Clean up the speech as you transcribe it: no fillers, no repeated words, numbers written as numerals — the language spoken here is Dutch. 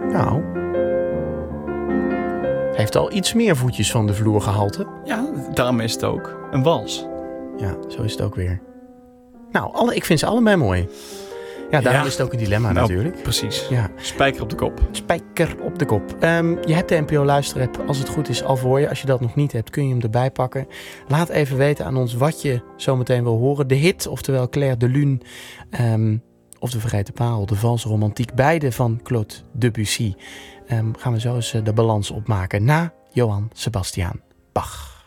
Nou, heeft al iets meer voetjes van de vloer gehalte. Ja, daarom is het ook een wals. Ja, zo is het ook weer. Nou, ik vind ze allebei mooi. Ja, daarom is het ook een dilemma natuurlijk. Precies. Ja. Spijker op de kop. Spijker op de kop. Je hebt de NPO Luisterapp, als het goed is, al voor je. Als je dat nog niet hebt, kun je hem erbij pakken. Laat even weten aan ons wat je zometeen wil horen. De hit, oftewel Clair de Lune. Of de Vergeten Parel, de valse romantiek. Beide van Claude Debussy. Gaan we zo eens de balans opmaken na Johann Sebastian Bach.